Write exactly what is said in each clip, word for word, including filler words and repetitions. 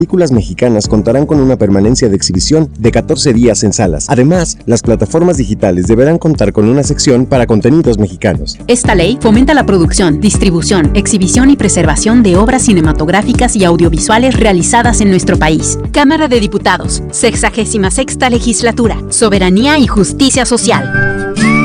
películas mexicanas contarán con una permanencia de exhibición de catorce días en salas. Además, las plataformas digitales deberán contar con una sección para contenidos mexicanos. Esta ley fomenta la producción, distribución, exhibición y preservación de obras cinematográficas y audiovisuales realizadas en nuestro país. Cámara de Diputados, sexagésima sexta Legislatura, Soberanía y Justicia Social.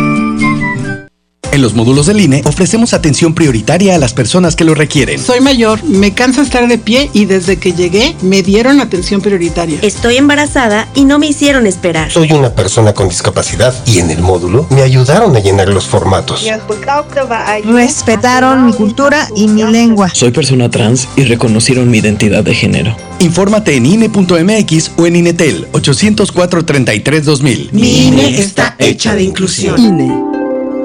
En los módulos del I N E ofrecemos atención prioritaria a las personas que lo requieren. Soy mayor, me cansa estar de pie y desde que llegué me dieron atención prioritaria. Estoy embarazada y no me hicieron esperar. Soy una persona con discapacidad y en el módulo me ayudaron a llenar los formatos. Respetaron mi cultura y mi lengua. Soy persona trans y reconocieron mi identidad de género. Infórmate en I N E punto M X o en INETEL ochocientos cuatro, treinta y tres, dos mil. Mi I N E está hecha de inclusión. I N E.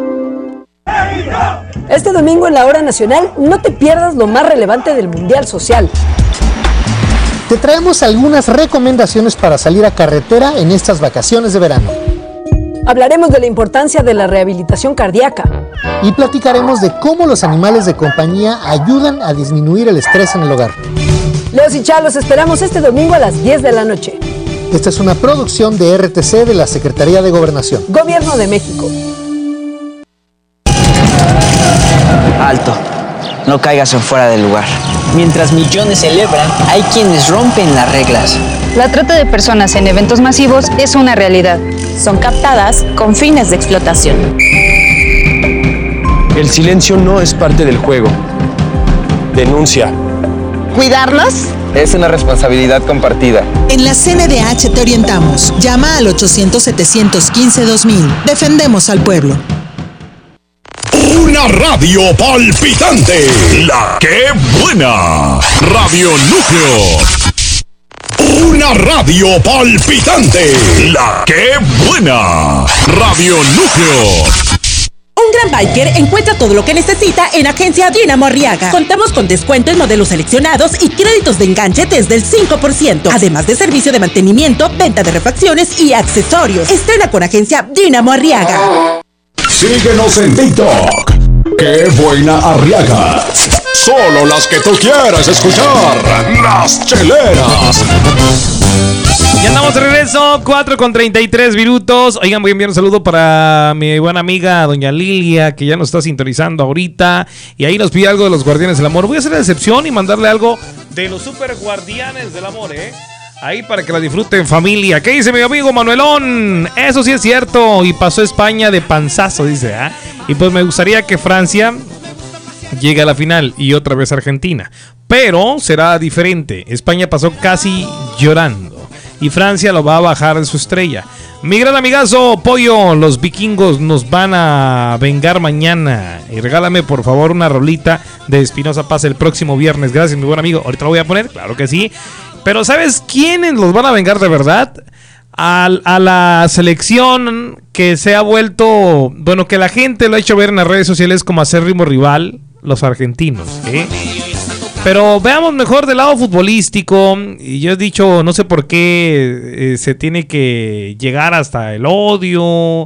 Este domingo en la Hora Nacional no te pierdas lo más relevante del Mundial Social. Te traemos algunas recomendaciones para salir a carretera en estas vacaciones de verano. Hablaremos de la importancia de la rehabilitación cardíaca. Y platicaremos de cómo los animales de compañía ayudan a disminuir el estrés en el hogar. Leos y Chá, los esperamos este domingo a las diez de la noche. Esta es una producción de R T C de la Secretaría de Gobernación. Gobierno de México. Alto, no caigas en fuera del lugar. Mientras millones celebran, hay quienes rompen las reglas. La trata de personas en eventos masivos es una realidad. Son captadas con fines de explotación. El silencio no es parte del juego. Denuncia. ¿Cuidarlos? Es una responsabilidad compartida. En la C N D H te orientamos. Llama al ochocientos, setecientos quince, dos mil. Defendemos al pueblo. Una radio palpitante. La que buena. Radio Núcleo. Una radio palpitante. La que buena. Radio Núcleo. Un gran biker encuentra todo lo que necesita en Agencia Dinamo Arriaga. Contamos con descuento en modelos seleccionados y créditos de enganche desde el cinco por ciento. Además de servicio de mantenimiento, venta de refacciones y accesorios. Estrena con Agencia Dinamo Arriaga. Síguenos en TikTok. ¡Qué buena Arriaga! Solo las que tú quieras escuchar. Las cheleras. Ya andamos de regreso, cuatro con treinta y tres minutos. Oigan, voy a enviar un saludo para mi buena amiga doña Lilia, que ya nos está sintonizando ahorita. Y ahí nos pide algo de los Guardianes del Amor. Voy a hacer la excepción y mandarle algo de los Super Guardianes del Amor, ¿eh? Ahí para que la disfruten, familia. ¿Qué dice mi amigo Manuelón? Eso sí es cierto. Y pasó España de panzazo, dice. ¿eh? Y pues me gustaría que Francia llegue a la final y otra vez Argentina. Pero será diferente. España pasó casi llorando. Y Francia lo va a bajar de su estrella. Mi gran amigazo Pollo, los vikingos nos van a vengar mañana. Y regálame por favor una rolita de Espinosa Paz el próximo viernes. Gracias, mi buen amigo. Ahorita lo voy a poner, claro que sí. Pero ¿sabes quiénes los van a vengar de verdad? A, a la selección que se ha vuelto, bueno, que la gente lo ha hecho ver en las redes sociales como acérrimo rival, los argentinos, ¿eh? Pero veamos mejor del lado futbolístico. Y yo he dicho, no sé por qué eh, se tiene que llegar hasta el odio,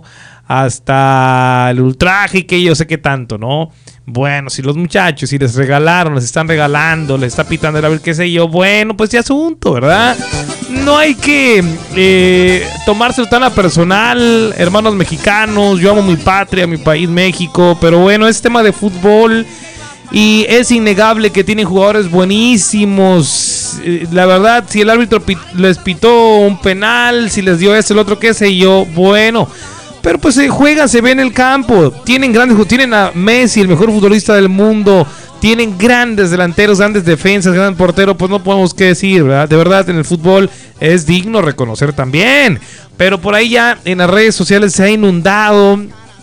hasta el ultraje, y que yo sé qué tanto, ¿no? Bueno, si los muchachos, si les regalaron, les están regalando, les está pitando el avión, qué sé yo, bueno, pues ya asunto, ¿verdad? No hay que eh, tomárselo tan a personal, hermanos mexicanos. Yo amo mi patria, mi país, México, pero bueno, es tema de fútbol. Y es innegable que tienen jugadores buenísimos. La verdad, si el árbitro pit- les pitó un penal, si les dio este, el otro, qué sé yo, bueno. Pero pues se juega, se ve en el campo. Tienen grandes, tienen a Messi, el mejor futbolista del mundo. Tienen grandes delanteros, grandes defensas, gran portero. Pues no podemos qué decir, ¿verdad? De verdad, en el fútbol es digno reconocer también. Pero por ahí ya en las redes sociales se ha inundado,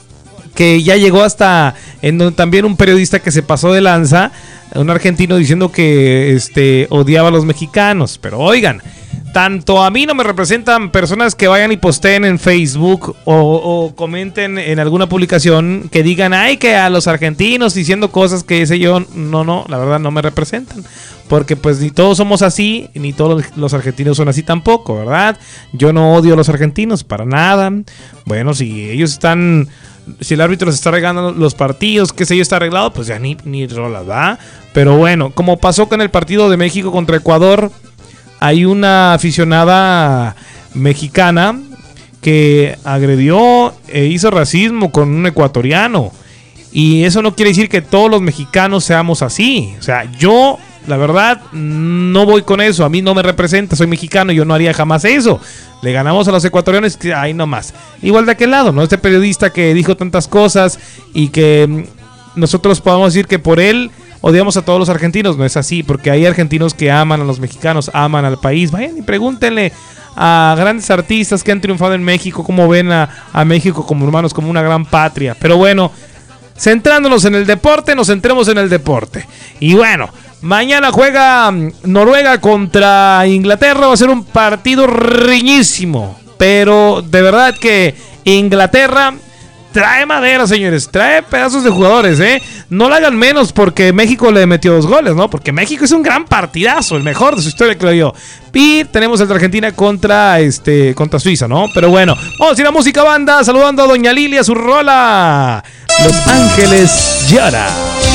que ya llegó hasta en donde también un periodista que se pasó de lanza, un argentino, diciendo que este odiaba a los mexicanos. Pero oigan, tanto a mí no me representan personas que vayan y posteen en Facebook o, o comenten en alguna publicación que digan, ay, que a los argentinos diciendo cosas que sé yo. No, no, la verdad no me representan. Porque pues ni todos somos así, ni todos los argentinos son así tampoco, ¿verdad? Yo no odio a los argentinos, para nada. Bueno, si ellos están... Si el árbitro les está regalando los partidos, qué sé yo, está arreglado, pues ya ni, ni rolas, ¿va? Pero bueno, como pasó con el partido de México contra Ecuador, hay una aficionada mexicana que agredió e hizo racismo con un ecuatoriano. Y eso no quiere decir que todos los mexicanos seamos así. O sea, yo, la verdad, no voy con eso. A mí no me representa, soy mexicano y yo no haría jamás eso. Le ganamos a los ecuatorianos, ahí nomás. Igual de aquel lado, ¿no? Este periodista que dijo tantas cosas y que nosotros podamos decir que por él odiamos a todos los argentinos. No es así, porque hay argentinos que aman a los mexicanos, aman al país. Vayan y pregúntenle a grandes artistas que han triunfado en México, cómo ven a, a México como hermanos, como una gran patria. Pero bueno, centrándonos en el deporte, nos centremos en el deporte. Y bueno, mañana juega Noruega contra Inglaterra. Va a ser un partido riñísimo, pero de verdad que Inglaterra trae madera, señores, trae pedazos de jugadores, ¿eh? No la hagan menos porque México le metió dos goles, ¿no? Porque México es un gran partidazo, el mejor de su historia, creo yo. Y tenemos el de Argentina contra, este, contra Suiza, ¿no? Pero bueno, vamos a ir a música banda, saludando a Doña Lilia, su rola. Los Ángeles llora.